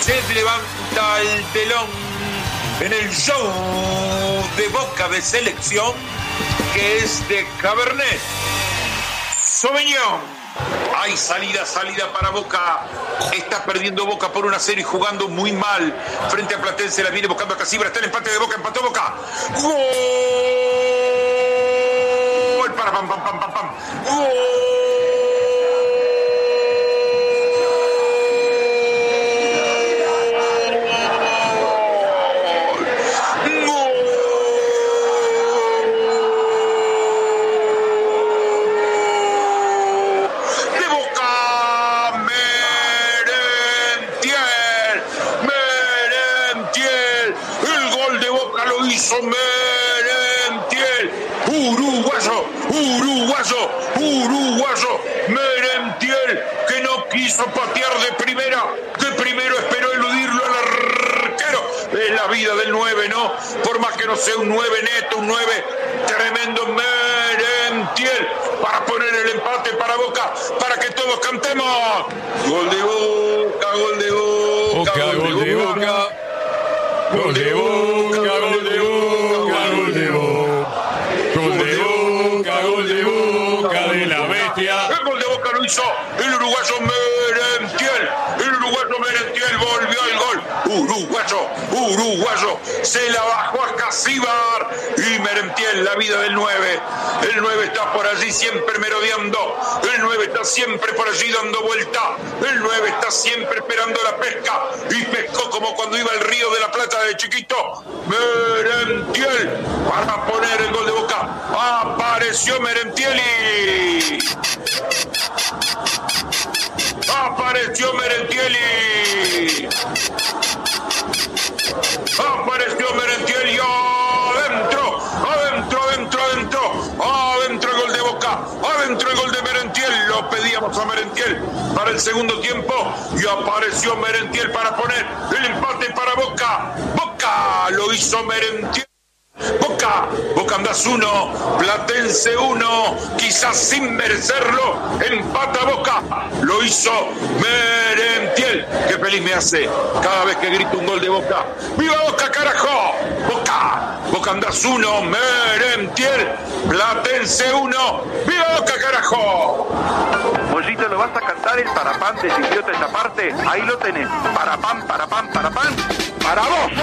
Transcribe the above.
se levanta el telón en el show de Boca de selección, que es de Cabernet Sauvignon. Hay salida para Boca. Está perdiendo Boca por 1-0 y jugando muy mal frente a Platense. La viene buscando a Casibra. Está el empate de Boca. Empató Boca. ¡Gol! Para pam. ¡Gol! Merentiel, uruguayo, Merentiel, que no quiso patear de primera, que primero esperó eludirlo al arquero. Es la vida del 9, ¿no? Por más que no sea un 9 neto, un 9 tremendo, Merentiel, para poner el empate para Boca, para que todos cantemos. Gol de Boca, gol de Boca, gol de Boca. Gol de Boca, gol de Boca, gol de Boca. Gol de Boca, gol de Boca de la bestia. El gol de Boca lo hizo el uruguayo Merentiel. El uruguayo Merentiel volvió al gol. Uruguayo. Se la bajó a Casíbar. Y Merentiel, la vida del 9. El 9 está por allí siempre merodeando. El 9 está siempre por allí dando vuelta. El 9 está siempre esperando la pesca. Y pescó como cuando iba al Río de la Plata de chiquito. Merentiel para poner el gol de Boca. Apareció Merentieli. Apareció Merentieli y adentro el gol de Boca, adentro el gol de Merentiel. Lo pedíamos a Merentiel para el segundo tiempo y apareció Merentiel para poner el empate para Boca. Boca lo hizo Merentiel. Boca Andás 1, Platense 1, quizás sin merecerlo, empata Boca, lo hizo Merentiel. Qué feliz me hace cada vez que grito un gol de Boca. ¡Viva Boca, carajo! Boca Andás 1, Merentiel, Platense 1, ¡viva Boca, carajo! Mollito, ¿lo vas a cantar el parapán de Idiota esa parte? Ahí lo tenés, parapán, para vos.